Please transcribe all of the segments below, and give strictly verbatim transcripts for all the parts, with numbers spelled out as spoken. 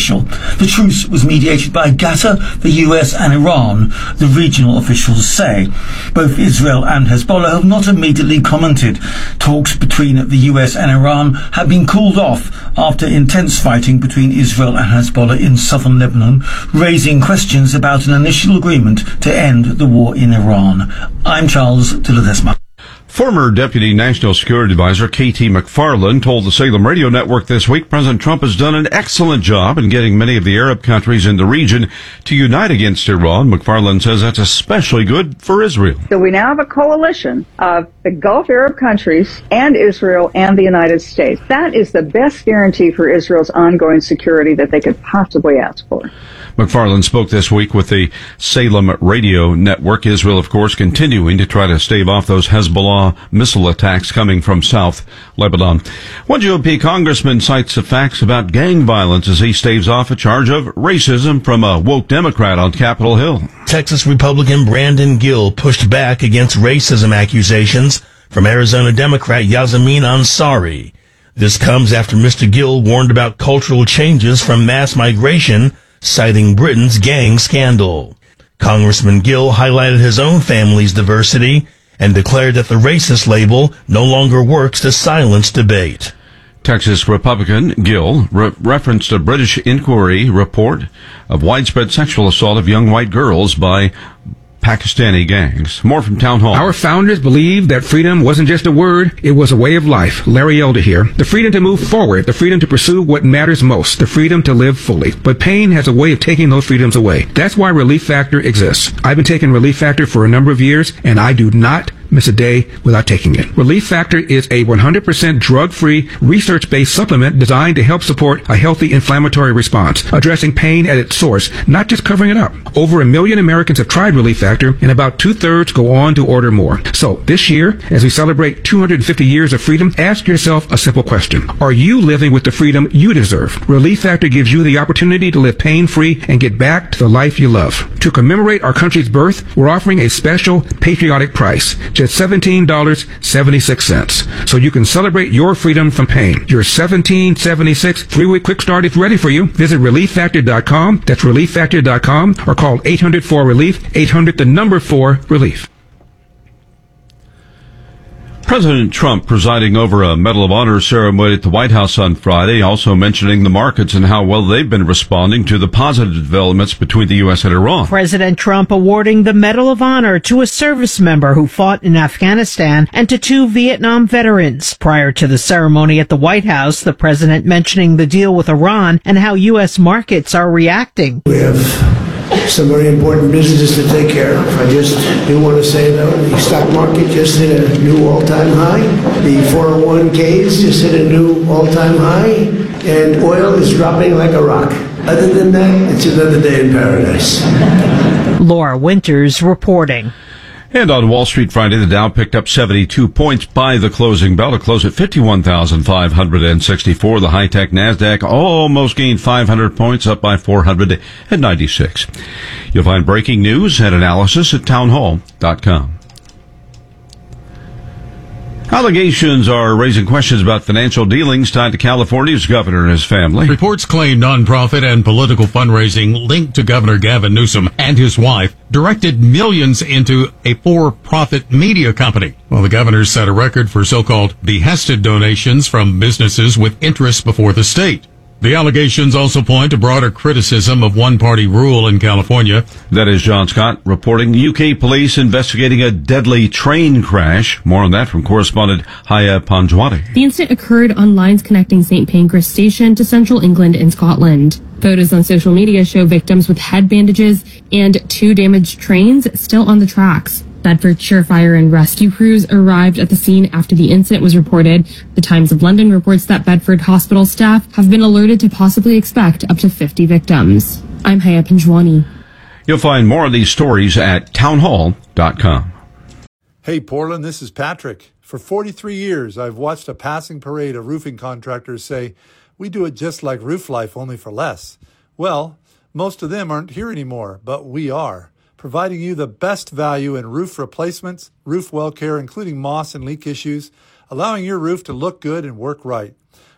official. The truce was mediated by Qatar, the U S and Iran, the regional officials say. Both Israel and Hezbollah have not immediately commented. Talks between the U S and Iran have been called off after intense fighting between Israel and Hezbollah in southern Lebanon, raising questions about an initial agreement to end the war in Iran. I'm Charles de Ledesma. Former Deputy National Security Advisor K T McFarland told the Salem Radio Network this week President Trump has done an excellent job in getting many of the Arab countries in the region to unite against Iran. McFarland says that's especially good for Israel. So we now have a coalition of the Gulf Arab countries and Israel and the United States. That is the best guarantee for Israel's ongoing security that they could possibly ask for. McFarland spoke this week with the Salem Radio Network. Israel, of course, continuing to try to stave off those Hezbollah missile attacks coming from South Lebanon. One G O P congressman cites the facts about gang violence as he staves off a charge of racism from a woke Democrat on Capitol Hill. Texas Republican Brandon Gill pushed back against racism accusations from Arizona Democrat Yasamin Ansari. This comes after Mister Gill warned about cultural changes from mass migration, citing Britain's gang scandal. Congressman Gill highlighted his own family's diversity and declared that the racist label no longer works to silence debate. Texas Republican Gill re- referenced a British inquiry report of widespread sexual assault of young white girls by Pakistani gangs. More from Town Hall. Our founders believed that freedom wasn't just a word, it was a way of life. Larry Elder here. The freedom to move forward, the freedom to pursue what matters most, the freedom to live fully. But pain has a way of taking those freedoms away. That's why Relief Factor exists. I've been taking Relief Factor for a number of years, and I do not miss a day without taking it. Relief Factor is a one hundred percent drug-free, research-based supplement designed to help support a healthy inflammatory response, addressing pain at its source, not just covering it up. Over a million Americans have tried Relief Factor, and about two-thirds go on to order more. So this year, as we celebrate two hundred fifty years of freedom, ask yourself a simple question. Are you living with the freedom you deserve? Relief Factor gives you the opportunity to live pain-free and get back to the life you love. To commemorate our country's birth, we're offering a special patriotic price, just seventeen dollars and seventy-six cents. So you can celebrate your freedom from pain. Your seventeen seventy-six three-week quick start is ready for you. Visit relief factor dot com. That's relief factor dot com, or call eight hundred four relief, eight hundred the number four relief. President Trump presiding over a Medal of Honor ceremony at the White House on Friday, also mentioning the markets and how well they've been responding to the positive developments between the U S and Iran. President Trump awarding the Medal of Honor to a service member who fought in Afghanistan and to two Vietnam veterans. Prior to the ceremony at the White House, the president mentioning the deal with Iran and how U S markets are reacting. We have some very important businesses to take care of. I just do want to say, though, the stock market just hit a new all-time high. The four oh one k's just hit a new all-time high. And oil is dropping like a rock. Other than that, it's another day in paradise. Laura Winters reporting. And on Wall Street Friday, the Dow picked up seventy-two points by the closing bell to close at fifty-one thousand five hundred sixty-four. The high-tech NASDAQ almost gained five hundred points, up by four hundred ninety-six. You'll find breaking news and analysis at town hall dot com. Allegations are raising questions about financial dealings tied to California's governor and his family. Reports claim nonprofit and political fundraising linked to Governor Gavin Newsom and his wife directed millions into a for-profit media company. Well, the governor set a record for so-called behested donations from businesses with interests before the state. The allegations also point to broader criticism of one-party rule in California. That is John Scott reporting. U K police investigating a deadly train crash. More on that from correspondent Haya Panjwani. The incident occurred on lines connecting Saint Pancras Station to central England and Scotland. Photos on social media show victims with head bandages and two damaged trains still on the tracks. Bedfordshire Fire and Rescue crews arrived at the scene after the incident was reported. The Times of London reports that Bedford hospital staff have been alerted to possibly expect up to fifty victims. I'm Haya Panjwani. You'll find more of these stories at town hall dot com. Hey, Portland, this is Patrick. For forty-three years, I've watched a passing parade of roofing contractors say, we do it just like Roof Life, only for less. Well, most of them aren't here anymore, but we are, providing you the best value in roof replacements, roof well care, including moss and leak issues, allowing your roof to look good and work right.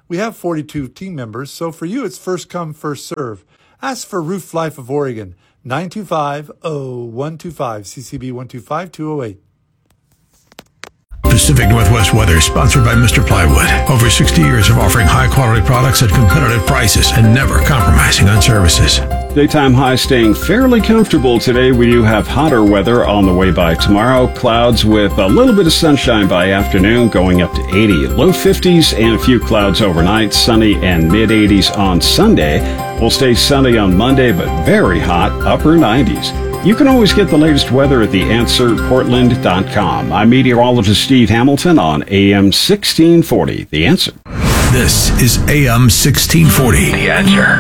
We have forty-two team members, so for you it's first come, first serve. Ask for Roof Life of Oregon, nine two five, oh one two five, C C B one two five, two oh eight. Pacific Northwest Weather, sponsored by Mister Plywood. Over sixty years of offering high-quality products at competitive prices and never compromising on services. Daytime highs staying fairly comfortable today. We do have hotter weather on the way by tomorrow. Clouds with a little bit of sunshine by afternoon, going up to eighty. Low fifties and a few clouds overnight. Sunny and mid-eighties on Sunday. We'll stay sunny on Monday, but very hot, upper nineties. You can always get the latest weather at the answer portland dot com. I'm meteorologist Steve Hamilton on A M sixteen forty. The Answer. This is A M sixteen forty. The Answer.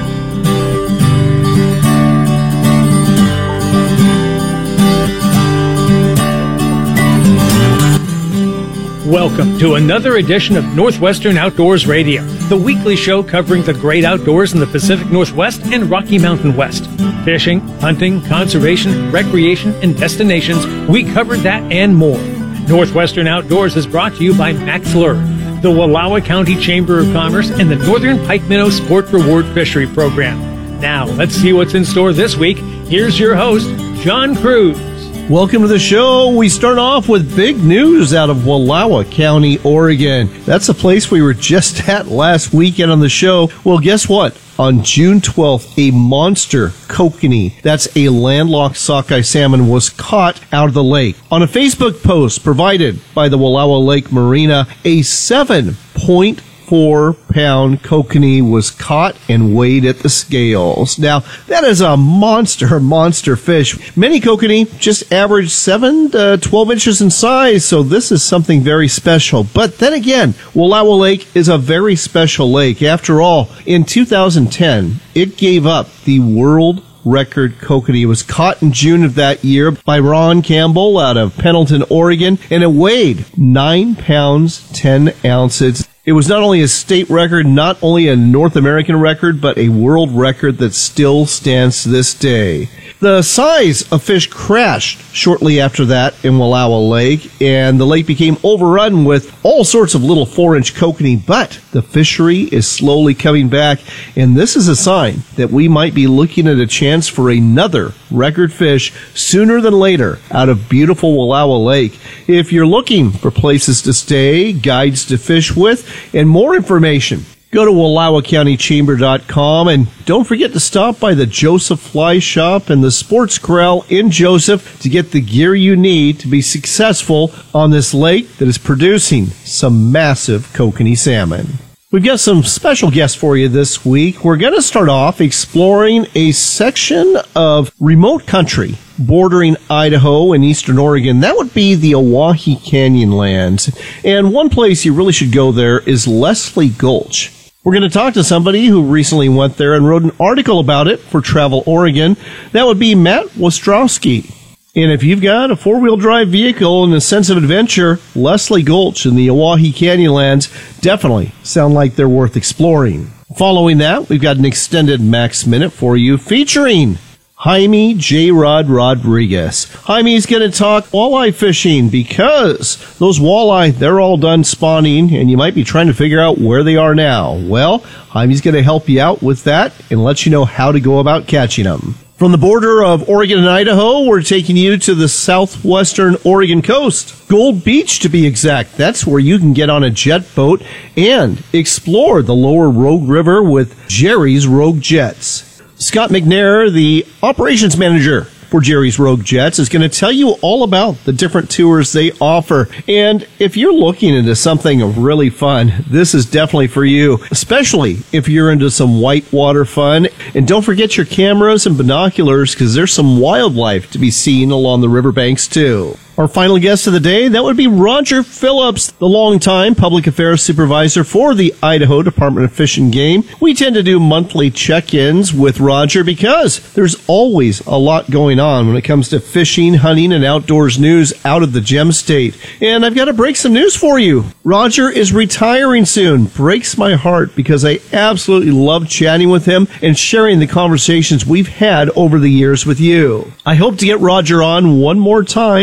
Welcome to another edition of Northwestern Outdoors Radio, the weekly show covering the great outdoors in the Pacific Northwest and Rocky Mountain West. Fishing, hunting, conservation, recreation, and destinations, we covered that and more. Northwestern Outdoors is brought to you by Max Lure, the Wallowa County Chamber of Commerce, and the Northern Pike Minnow Sport Reward Fishery Program. Now, let's see what's in store this week. Here's your host, John Cruz. Welcome to the show. We start off with big news out of Wallowa County, Oregon. That's a place we were just at last weekend on the show. Well, guess what? On June twelfth, a monster kokanee, that's a landlocked sockeye salmon, was caught out of the lake. On a Facebook post provided by the Wallowa Lake Marina, a seven point four pound kokanee was caught and weighed at the scales. Now, that is a monster, monster fish. Many kokanee just average seven to twelve inches in size, so this is something very special. But then again, Wallowa Lake is a very special lake. After all, in two thousand ten, it gave up the world record kokanee. It was caught in June of that year by Ron Campbell out of Pendleton, Oregon, and it weighed nine pounds, ten ounces. It was not only a state record, not only a North American record, but a world record that still stands to this day. The size of fish crashed shortly after that in Wallowa Lake, and the lake became overrun with all sorts of little four-inch kokanee, but the fishery is slowly coming back, and this is a sign that we might be looking at a chance for another record fish sooner than later out of beautiful Wallowa Lake. If you're looking for places to stay, guides to fish with, and more information, go to Wallowa County Chamber dot com, and don't forget to stop by the Joseph Fly Shop and the Sports Corral in Joseph to get the gear you need to be successful on this lake that is producing some massive kokanee salmon. We've got some special guests for you this week. We're going to start off exploring a section of remote country bordering Idaho and eastern Oregon. That would be the Owyhee Canyon lands. And one place you really should go there is Leslie Gulch. We're going to talk to somebody who recently went there and wrote an article about it for Travel Oregon. That would be Matt Wostrowski. And if you've got a four-wheel drive vehicle and a sense of adventure, Leslie Gulch and the Owyhee Canyon lands definitely sound like they're worth exploring. Following that, we've got an extended Max Minute for you featuring Jaime J. Rod Rodriguez. Jaime's going to talk walleye fishing because those walleye, they're all done spawning, and you might be trying to figure out where they are now. Well, Jaime's going to help you out with that and let you know how to go about catching them. From the border of Oregon and Idaho, we're taking you to the southwestern Oregon coast. Gold Beach, to be exact. That's where you can get on a jet boat and explore the lower Rogue River with Jerry's Rogue Jets. Scott McNair, the operations manager for Jerry's Rogue Jets, is going to tell you all about the different tours they offer. And if you're looking into something really fun, this is definitely for you, especially if you're into some whitewater fun. And don't forget your cameras and binoculars, because there's some wildlife to be seen along the riverbanks too. Our final guest of the day, that would be Roger Phillips, the longtime public affairs supervisor for the Idaho Department of Fish and Game. We tend to do monthly check-ins with Roger because there's always a lot going on when it comes to fishing, hunting, and outdoors news out of the Gem State. And I've got to break some news for you. Roger is retiring soon. Breaks my heart because I absolutely love chatting with him and sharing the conversations we've had over the years with you. I hope to get Roger on one more time before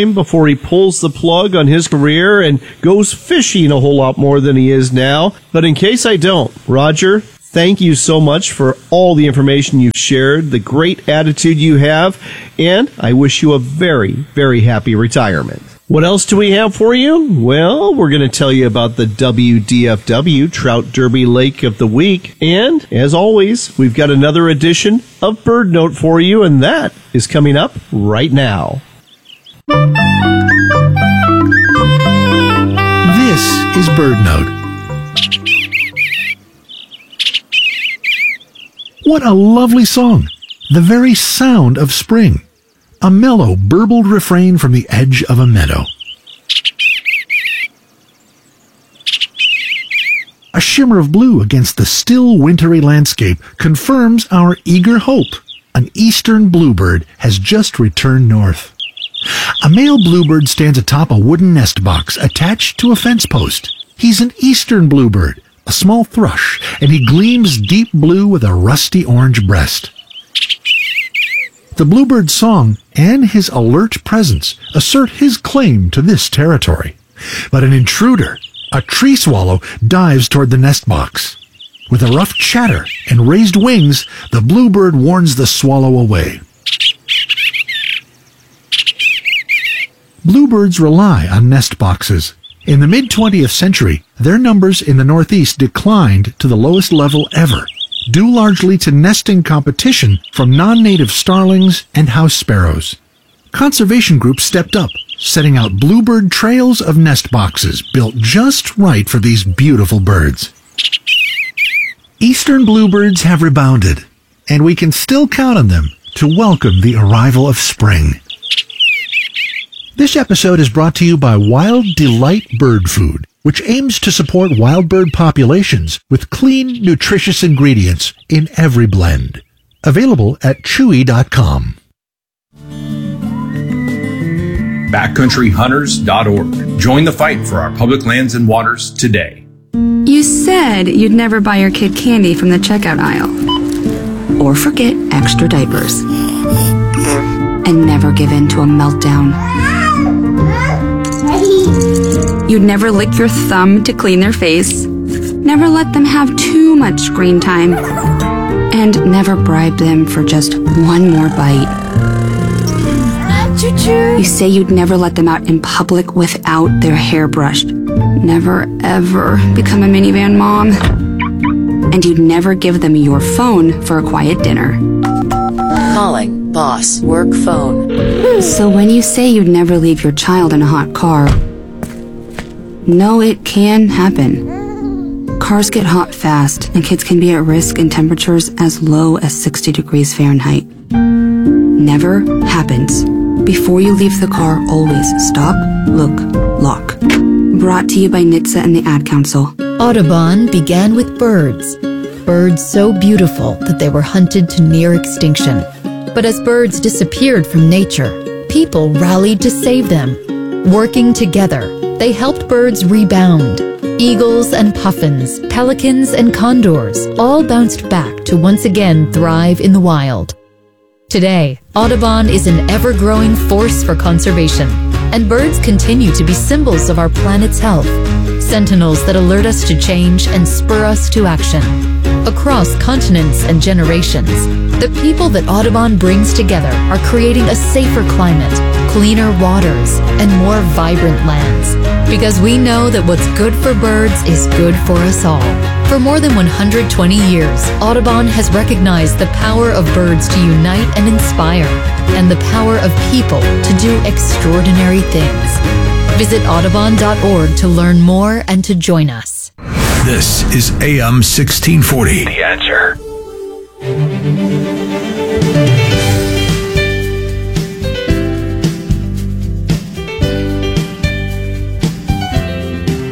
before he pulls the plug on his career and goes fishing a whole lot more than he is now. But in case I don't, Roger, thank you so much for all the information you've shared, the great attitude you have, and I wish you a very, very happy retirement. What else do we have for you? Well, we're going to tell you about the W D F W Trout Derby Lake of the Week. And, as always, we've got another edition of Bird Note for you, and that is coming up right now. This is Bird Note. What a lovely song. The very sound of spring. A mellow, burbled refrain from the edge of a meadow. A shimmer of blue against the still wintry landscape confirms our eager hope. An eastern bluebird has just returned north. A male bluebird stands atop a wooden nest box attached to a fence post. He's an eastern bluebird, a small thrush, and he gleams deep blue with a rusty orange breast. The bluebird's song and his alert presence assert his claim to this territory. But an intruder, a tree swallow, dives toward the nest box. With a rough chatter and raised wings, the bluebird warns the swallow away. Bluebirds rely on nest boxes. In the mid-twentieth century, their numbers in the Northeast declined to the lowest level ever, due largely to nesting competition from non-native starlings and house sparrows. Conservation groups stepped up, setting out bluebird trails of nest boxes built just right for these beautiful birds. Eastern bluebirds have rebounded, and we can still count on them to welcome the arrival of spring. This episode is brought to you by Wild Delight Bird Food, which aims to support wild bird populations with clean, nutritious ingredients in every blend. Available at chewy dot com. backcountry hunters dot org. Join the fight for our public lands and waters today. You said you'd never buy your kid candy from the checkout aisle. Or forget extra diapers. And never give in to a meltdown. You'd never lick your thumb to clean their face. Never let them have too much screen time. And never bribe them for just one more bite. Choo-choo. You say you'd never let them out in public without their hair brushed. Never, ever become a minivan mom. And you'd never give them your phone for a quiet dinner. Calling boss work phone. So when you say you'd never leave your child in a hot car, no, it can happen. Cars get hot fast, and kids can be at risk in temperatures as low as sixty degrees Fahrenheit. Never happens. Before you leave the car, always stop, look, lock. Brought to you by N H T S A and the Ad Council. Audubon began with birds. Birds so beautiful that they were hunted to near extinction. But as birds disappeared from nature, people rallied to save them. Working together, they helped birds rebound. Eagles and puffins, pelicans and condors all bounced back to once again thrive in the wild. Today, Audubon is an ever-growing force for conservation, and birds continue to be symbols of our planet's health, sentinels that alert us to change and spur us to action. Across continents and generations, the people that Audubon brings together are creating a safer climate, cleaner waters, and more vibrant lands. Because we know that what's good for birds is good for us all. For more than one hundred twenty years, Audubon has recognized the power of birds to unite and inspire, and the power of people to do extraordinary things. Visit audubon dot org to learn more and to join us. This is A M sixteen forty. The Answer. You're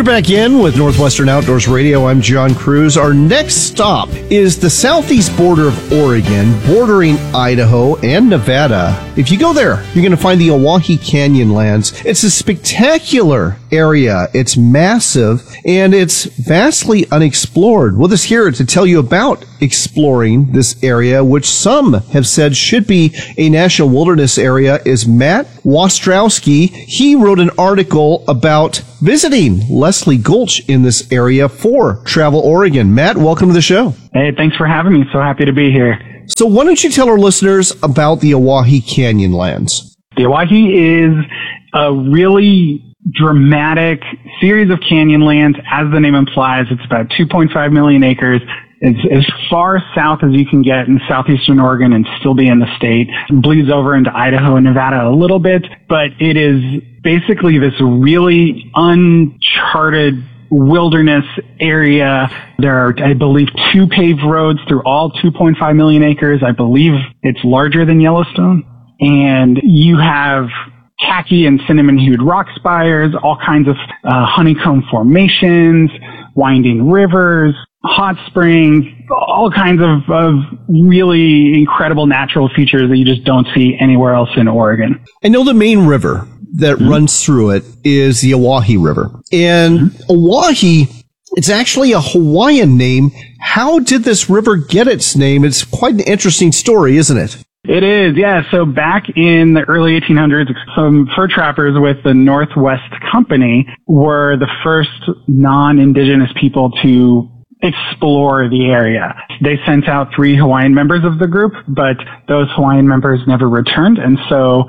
You're back in with Northwestern Outdoors Radio. I'm John Cruz. Our next stop is the southeast border of Oregon, bordering Idaho and Nevada. If you go there, you're going to find the Owyhee Canyonlands. It's a spectacular area. It's massive, and it's vastly unexplored. With us here to tell you about exploring this area, which some have said should be a national wilderness area, is Matt Wostrowski. He wrote an article about visiting Leslie Gulch in this area for Travel Oregon. Matt, welcome to the show. Hey, thanks for having me. So happy to be here. So why don't you tell our listeners about the Owyhee Canyonlands? The Owyhee is a really dramatic series of canyonlands. As the name implies, it's about two point five million acres. It's as far south as you can get in southeastern Oregon and still be in the state. It bleeds over into Idaho and Nevada a little bit, but it is basically this really uncharted wilderness area. There are, I believe, two paved roads through all two point five million acres. I believe it's larger than Yellowstone. And you have khaki and cinnamon-hued rock spires, all kinds of uh, honeycomb formations, winding rivers, hot springs, all kinds of, of really incredible natural features that you just don't see anywhere else in Oregon. I know the main river that mm-hmm. runs through it is the Owyhee River. And mm-hmm. Owyhee, it's actually a Hawaiian name. How did this river get its name? It's quite an interesting story, isn't it? It is, yeah. So back in the early eighteen hundreds, some fur trappers with the Northwest Company were the first non-indigenous people to explore the area. They sent out three Hawaiian members of the group, but those Hawaiian members never returned. And so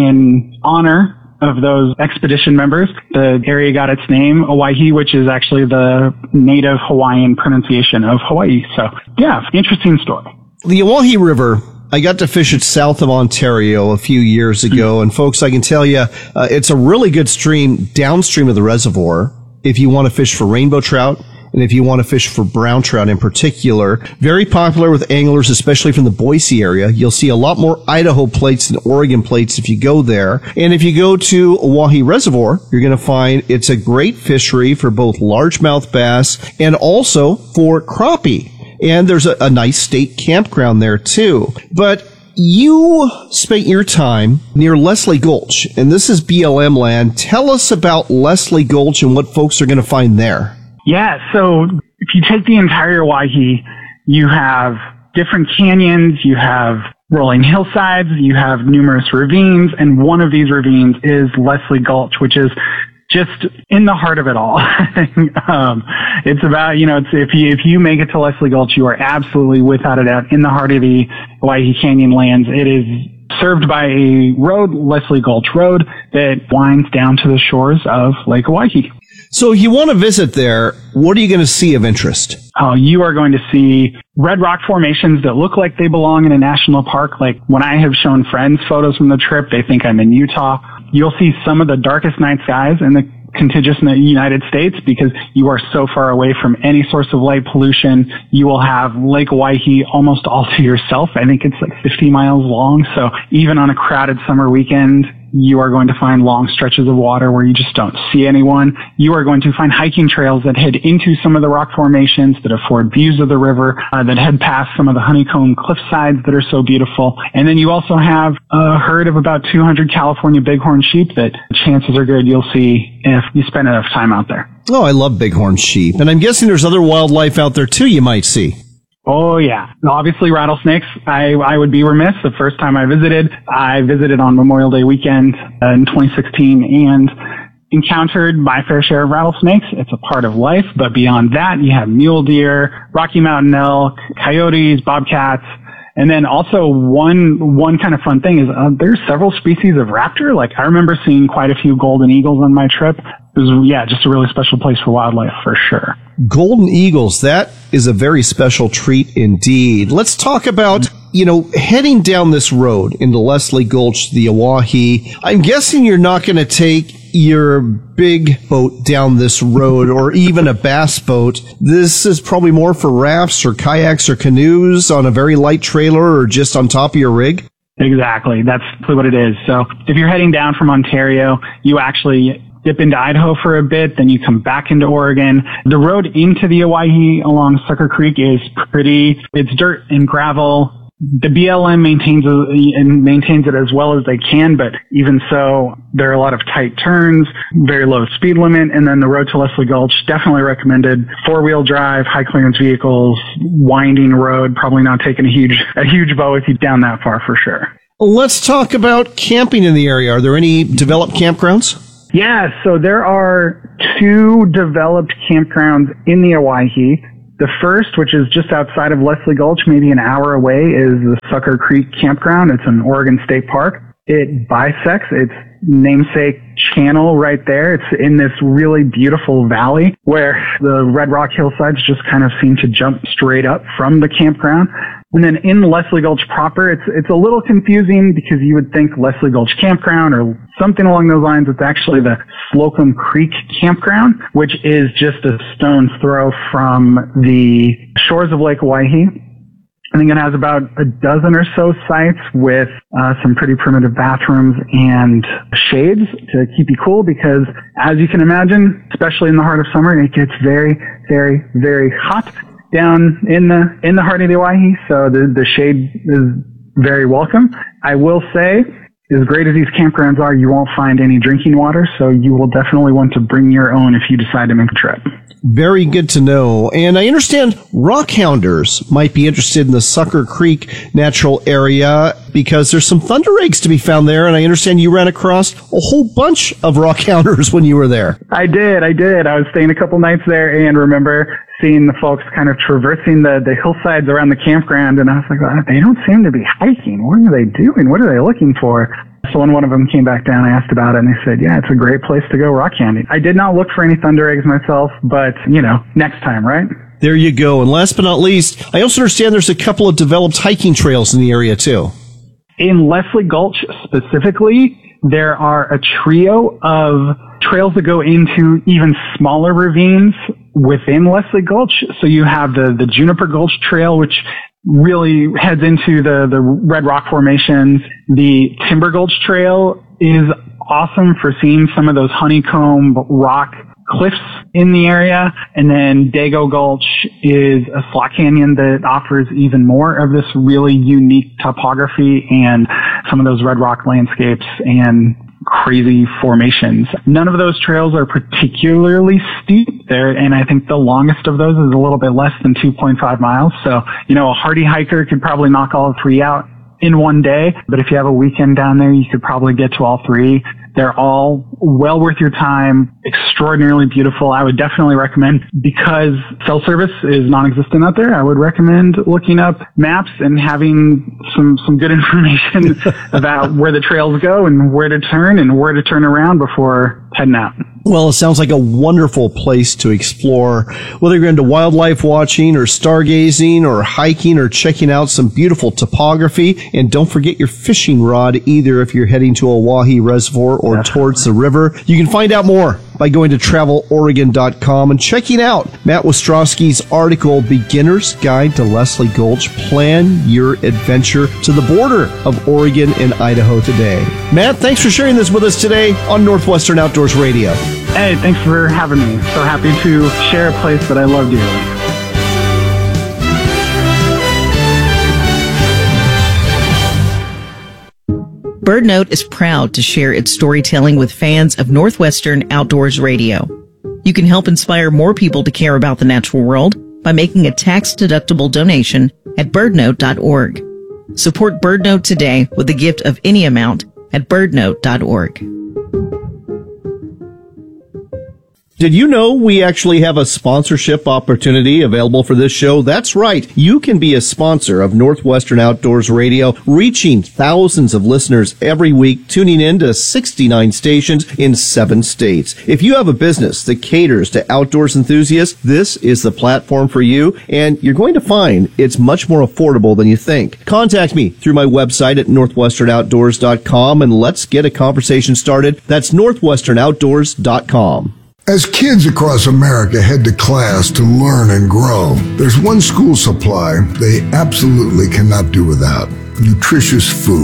in honor of those expedition members, the area got its name, Owyhee, which is actually the native Hawaiian pronunciation of Hawaii. So yeah, interesting story. The Owyhee River, I got to fish it south of Ontario a few years ago, mm-hmm. and folks, I can tell you, uh, it's a really good stream downstream of the reservoir if you want to fish for rainbow trout, and if you want to fish for brown trout in particular. Very popular with anglers, especially from the Boise area. You'll see a lot more Idaho plates than Oregon plates if you go there. And if you go to Owyhee Reservoir, you're going to find it's a great fishery for both largemouth bass and also for crappie. And there's a, a nice state campground there too. But you spent your time near Leslie Gulch, and this is B L M land. Tell us about Leslie Gulch and what folks are going to find there. Yeah, so if you take the entire Owyhee, you have different canyons, you have rolling hillsides, you have numerous ravines, and one of these ravines is Leslie Gulch, which is just in the heart of it all. um, it's about, you know, it's, if you, if you make it to Leslie Gulch, you are absolutely, without a doubt, in the heart of the Owyhee Canyonlands. It is served by a road, Leslie Gulch Road, that winds down to the shores of Lake Owyhee. So if you want to visit there, what are you going to see of interest? Oh, you are going to see red rock formations that look like they belong in a national park. Like when I have shown friends photos from the trip, they think I'm in Utah. You'll see some of the darkest night skies in the contiguous United States because you are so far away from any source of light pollution. You will have Lake Owyhee almost all to yourself. I think it's like fifty miles long. So even on a crowded summer weekend, you are going to find long stretches of water where you just don't see anyone. You are going to find hiking trails that head into some of the rock formations that afford views of the river, uh, that head past some of the honeycomb cliff sides that are so beautiful. And then you also have a herd of about two hundred California bighorn sheep that chances are good you'll see if you spend enough time out there. Oh, I love bighorn sheep. And I'm guessing there's other wildlife out there too you might see. Oh, yeah. Obviously, rattlesnakes. I, I would be remiss. The first time I visited, I visited on Memorial Day weekend uh, in twenty sixteen and encountered my fair share of rattlesnakes. It's a part of life. But beyond that, you have mule deer, Rocky Mountain elk, coyotes, bobcats. And then also one one kind of fun thing is uh, there's several species of raptor. Like I remember seeing quite a few golden eagles on my trip. It was, yeah, just a really special place for wildlife for sure. Golden eagles, that is a very special treat indeed. Let's talk about, you know, heading down this road into Leslie Gulch, the Owyhee. I'm guessing you're not going to take your big boat down this road or even a bass boat. This is probably more for rafts or kayaks or canoes on a very light trailer or just on top of your rig. Exactly. That's what it is. So if you're heading down from Ontario, you actually dip into Idaho for a bit, then you come back into Oregon. The road into the Owyhee along Sucker Creek is pretty, it's dirt and gravel. The B L M maintains and maintains it as well as they can, but even so, there are a lot of tight turns, very low speed limit, and then the road to Leslie Gulch, definitely recommended. Four-wheel drive, high clearance vehicles, winding road, probably not taking a huge, a huge boat with you down that far for sure. Let's talk about camping in the area. Are there any developed campgrounds? Yeah, so there are two developed campgrounds in the Owyhee. The first, which is just outside of Leslie Gulch, maybe an hour away, is the Sucker Creek Campground. It's an Oregon State Park. It bisects its namesake channel right there. It's in this really beautiful valley where the Red Rock hillsides just kind of seem to jump straight up from the campground. And then in Leslie Gulch proper, it's it's a little confusing because you would think Leslie Gulch Campground or something along those lines. It's actually the Slocum Creek Campground, which is just a stone's throw from the shores of Lake Owyhee. I think it has about a dozen or so sites with uh, some pretty primitive bathrooms and shades to keep you cool because, as you can imagine, especially in the heart of summer, it gets very, very, very hot down in the in the heart of the Owyhee, so the, the shade is very welcome. I will say, as great as these campgrounds are, you won't find any drinking water, so you will definitely want to bring your own if you decide to make a trip. Very good to know. And I understand rockhounders might be interested in the Sucker Creek natural area because there's some thunder eggs to be found there, and I understand you ran across a whole bunch of rockhounders when you were there. I did, I did. I was staying a couple nights there and remember seeing the folks kind of traversing the, the hillsides around the campground, and I was like, well, they don't seem to be hiking. What are they doing? What are they looking for? So when one of them came back down, I asked about it, and they said, yeah, it's a great place to go rock candy. I did not look for any thunder eggs myself, but, you know, next time, right? There you go. And last but not least, I also understand there's a couple of developed hiking trails in the area, too. In Leslie Gulch specifically, there are a trio of trails that go into even smaller ravines within Leslie Gulch. So you have the, the Juniper Gulch Trail, which really heads into the, the Red Rock formations. The Timber Gulch Trail is awesome for seeing some of those honeycomb rock cliffs in the area. And then Dago Gulch is a slot canyon that offers even more of this really unique topography and some of those red rock landscapes and crazy formations. None of those trails are particularly steep there, and I think the longest of those is a little bit less than two point five miles. So, you know, a hardy hiker could probably knock all three out in one day, but if you have a weekend down there, you could probably get to all three. They're all well worth your time, extraordinarily beautiful. I would definitely recommend, because cell service is non-existent out there, I would recommend looking up maps and having some, some good information about where the trails go and where to turn and where to turn around before heading out. Well, it sounds like a wonderful place to explore, whether you're into wildlife watching or stargazing or hiking or checking out some beautiful topography. And don't forget your fishing rod either if you're heading to Owyhee Reservoir or Definitely. towards the river. You can find out more by going to travel oregon dot com and checking out Matt Ostrowski's article, Beginner's Guide to Leslie Gulch. Plan your adventure to the border of Oregon and Idaho today. Matt, thanks for sharing this with us today on Northwestern Outdoors Radio. Hey, thanks for having me. So happy to share a place that I love dearly. BirdNote is proud to share its storytelling with fans of Northwestern Outdoors Radio. You can help inspire more people to care about the natural world by making a tax-deductible donation at bird note dot org. Support BirdNote today with a gift of any amount at bird note dot org. Did you know we actually have a sponsorship opportunity available for this show? That's right. You can be a sponsor of Northwestern Outdoors Radio, reaching thousands of listeners every week, tuning in to sixty-nine stations in seven states. If you have a business that caters to outdoors enthusiasts, this is the platform for you, and you're going to find it's much more affordable than you think. Contact me through my website at northwestern outdoors dot com, and let's get a conversation started. That's northwestern outdoors dot com. As kids across America head to class to learn and grow, there's one school supply they absolutely cannot do without: nutritious food.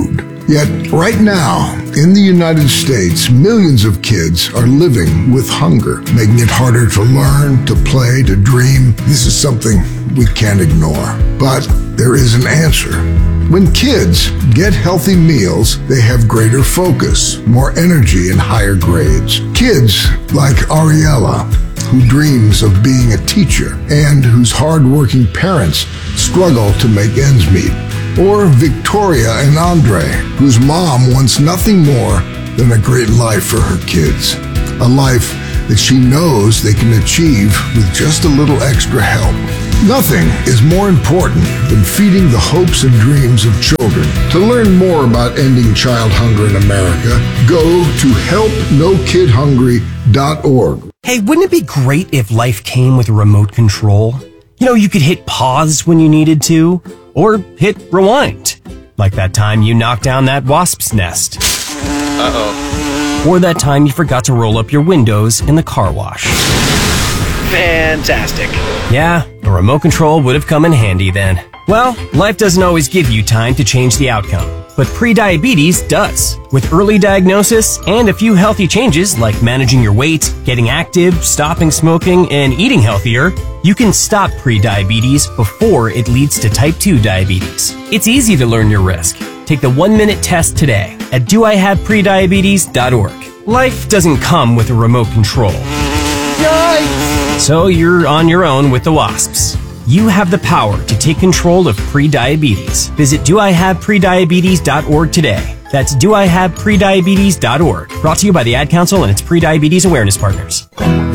Yet, right now, in the United States, millions of kids are living with hunger, making it harder to learn, to play, to dream. This is something we can't ignore. But there is an answer. When kids get healthy meals, they have greater focus, more energy, and higher grades. Kids like Ariella, who dreams of being a teacher and whose hardworking parents struggle to make ends meet. Or Victoria and Andre, whose mom wants nothing more than a great life for her kids. A life that she knows they can achieve with just a little extra help. Nothing is more important than feeding the hopes and dreams of children. To learn more about ending child hunger in America, go to help no kid hungry dot org. Hey, wouldn't it be great if life came with a remote control? You know, you could hit pause when you needed to, or hit rewind. Like that time you knocked down that wasp's nest. Uh-oh. Or that time you forgot to roll up your windows in the car wash. Fantastic. Yeah, a remote control would have come in handy then. Well, life doesn't always give you time to change the outcome, but prediabetes does. With early diagnosis and a few healthy changes like managing your weight, getting active, stopping smoking, and eating healthier, you can stop prediabetes before it leads to type two diabetes. It's easy to learn your risk. Take the one-minute test today at do I have prediabetes dot org. Life doesn't come with a remote control. Yikes! So you're on your own with the wasps. You have the power to take control of prediabetes. Visit do I have prediabetes dot org today. That's do I have prediabetes dot org. Brought to you by the Ad Council and its prediabetes awareness partners.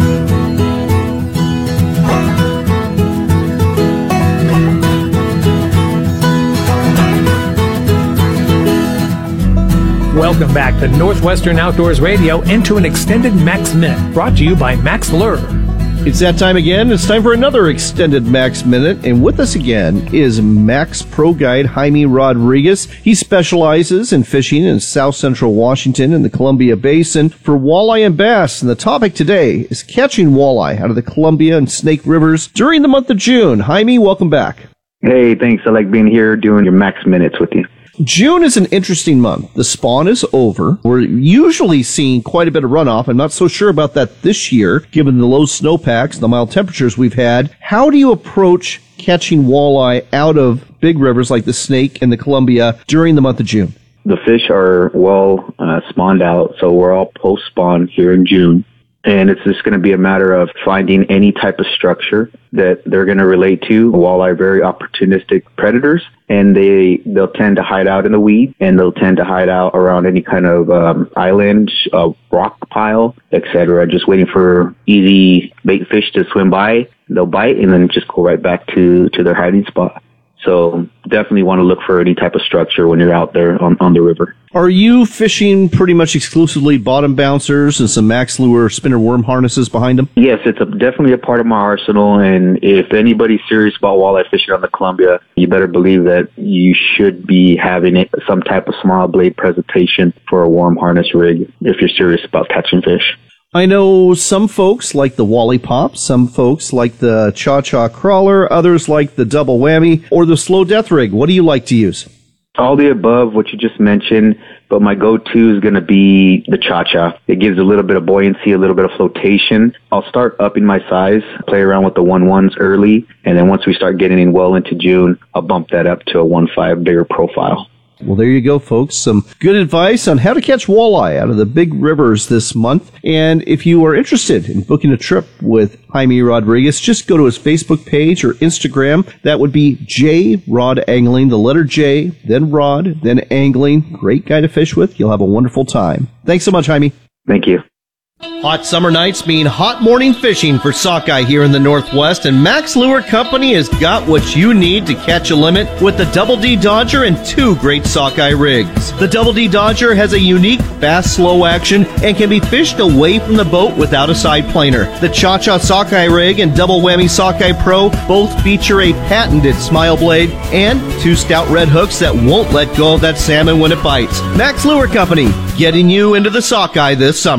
Welcome back to Northwestern Outdoors Radio and to an extended Max Minute brought to you by Max Lure. It's that time again. It's time for another extended Max Minute. And with us again is Max Pro Guide Jaime Rodriguez. He specializes in fishing in South Central Washington and the Columbia Basin for walleye and bass. And the topic today is catching walleye out of the Columbia and Snake Rivers during the month of June. Jaime, welcome back. Hey, thanks. I like being here doing your Max Minutes with you. June is an interesting month. The spawn is over. We're usually seeing quite a bit of runoff. I'm not so sure about that this year, given the low snowpacks, the mild temperatures we've had. How do you approach catching walleye out of big rivers like the Snake and the Columbia during the month of June? The fish are well uh, spawned out, so we're all post-spawn here in June. And it's just going to be a matter of finding any type of structure that they're going to relate to. Walleye are very opportunistic predators, and they, they'll tend to hide out in the weed, and they'll tend to hide out around any kind of um, island, uh, rock pile, et cetera, just waiting for easy bait fish to swim by. They'll bite and then just go right back to, to their hiding spot. So definitely want to look for any type of structure when you're out there on, on the river. Are you fishing pretty much exclusively bottom bouncers and some Max Lure spinner worm harnesses behind them? Yes, it's a, definitely a part of my arsenal. And if anybody's serious about walleye fishing on the Columbia, you better believe that you should be having it, some type of small blade presentation for a worm harness rig if you're serious about catching fish. I know some folks like the Wally Pop, some folks like the Cha-Cha Crawler, others like the Double Whammy or the Slow Death Rig. What do you like to use? All the above, what you just mentioned, but my go-to is going to be the Cha-Cha. It gives a little bit of buoyancy, a little bit of flotation. I'll start upping my size, play around with the one ones early, and then once we start getting in well into June, I'll bump that up to a one five bigger profile. Well, there you go, folks. Some good advice on how to catch walleye out of the big rivers this month. And if you are interested in booking a trip with Jaime Rodriguez, just go to his Facebook page or Instagram. That would be J Rod Angling, the letter J, then Rod, then Angling. Great guy to fish with. You'll have a wonderful time. Thanks so much, Jaime. Thank you. Hot summer nights mean hot morning fishing for sockeye here in the Northwest, and Max Lure Company has got what you need to catch a limit with the Double D Dodger and two great sockeye rigs. The Double D Dodger has a unique fast slow action and can be fished away from the boat without a side planer. The Cha-Cha Sockeye Rig and Double Whammy Sockeye Pro both feature a patented smile blade and two stout red hooks that won't let go of that salmon when it bites. Max Lure Company, getting you into the sockeye this summer.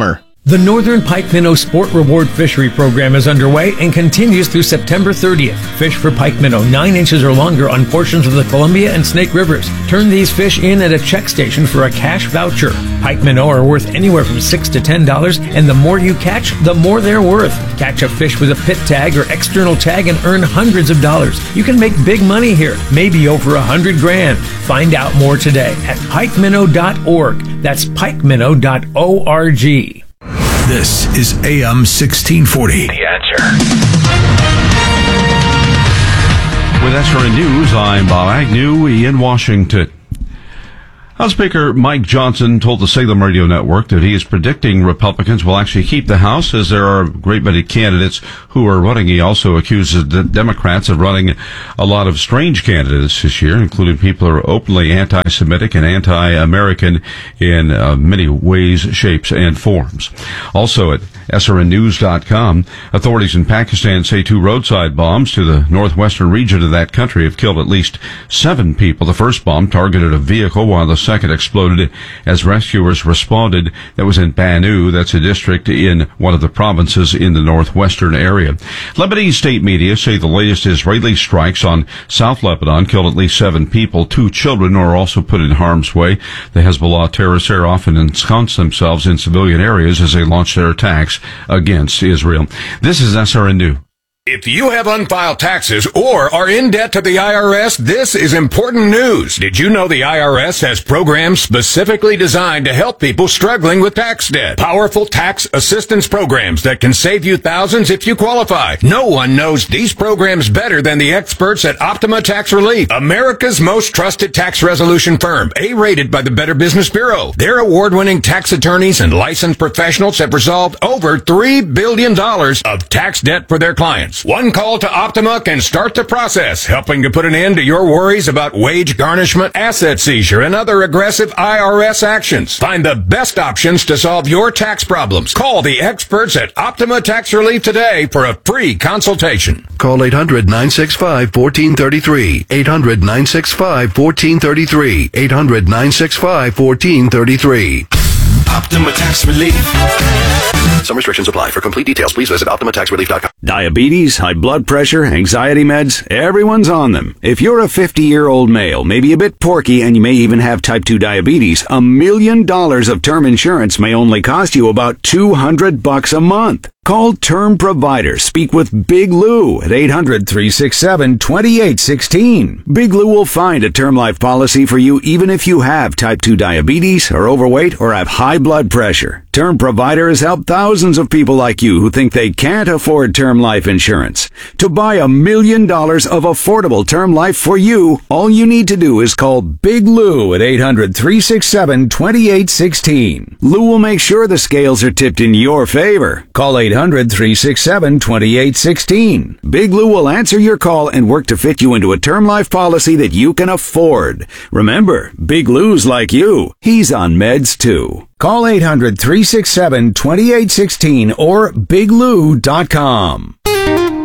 The Northern Pike Minnow Sport Reward Fishery Program is underway and continues through September thirtieth. Fish for pike minnow nine inches or longer on portions of the Columbia and Snake Rivers. Turn these fish in at a check station for a cash voucher. Pike minnow are worth anywhere from six to ten dollars, and the more you catch, the more they're worth. Catch a fish with a pit tag or external tag and earn hundreds of dollars. You can make big money here, maybe over a hundred grand. Find out more today at pike minnow dot org. That's pike minnow dot org. This is A M sixteen forty. The Answer. With S R N News, I'm Bob Agnew in Washington. House Speaker Mike Johnson told the Salem Radio Network that he is predicting Republicans will actually keep the House, as there are a great many candidates who are running. He also accuses the Democrats of running a lot of strange candidates this year, including people who are openly anti-Semitic and anti-American in uh, many ways, shapes, and forms. Also at S R N news dot com, authorities in Pakistan say two roadside bombs to the northwestern region of that country have killed at least seven people. The first bomb targeted a vehicle, while the second exploded as rescuers responded. That was in Banu. That's a district in one of the provinces in the northwestern area. Lebanese state media say the latest Israeli strikes on South Lebanon killed at least seven people. Two children are also put in harm's way. The Hezbollah terrorists there often ensconce themselves in civilian areas as they launch their attacks against Israel. This is S R N News. If you have unfiled taxes or are in debt to the I R S, this is important news. Did you know the I R S has programs specifically designed to help people struggling with tax debt? Powerful tax assistance programs that can save you thousands if you qualify. No one knows these programs better than the experts at Optima Tax Relief, America's most trusted tax resolution firm, A-rated by the Better Business Bureau. Their award-winning tax attorneys and licensed professionals have resolved over three billion dollars of tax debt for their clients. One call to Optima can start the process, helping to put an end to your worries about wage garnishment, asset seizure, and other aggressive I R S actions. Find the best options to solve your tax problems. Call the experts at Optima Tax Relief today for a free consultation. Call eight hundred nine six five one four three three. eight hundred nine six five one four three three. eight hundred nine six five one four three three. Optima Tax Relief. Some restrictions apply. For complete details, please visit optima tax relief dot com. Diabetes, high blood pressure, anxiety meds, everyone's on them. If you're a fifty-year-old male, maybe a bit porky, and you may even have type two diabetes, a million dollars of term insurance may only cost you about two hundred bucks a month. Call Term Provider. Speak with Big Lou at eight hundred three six seven two eight one six. Big Lou will find a term life policy for you even if you have type two diabetes, are overweight, or have high blood pressure. Term Provider has helped thousands of people like you who think they can't afford term life insurance. To buy a million dollars of affordable term life for you, all you need to do is call Big Lou at eight hundred three six seven two eight one six. Lou will make sure the scales are tipped in your favor. Call eight hundred three six seven two eight one six. Big Lou will answer your call and work to fit you into a term life policy that you can afford. Remember, Big Lou's like you. He's on meds too. Call eight hundred three six seven two eight one six or big lou dot com.